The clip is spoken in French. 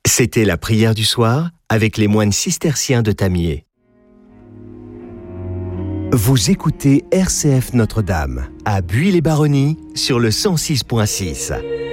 C'était la prière du soir avec les moines cisterciens de Tamier. Vous écoutez RCF Notre-Dame à Buis-les-Baronnies sur le 106.6.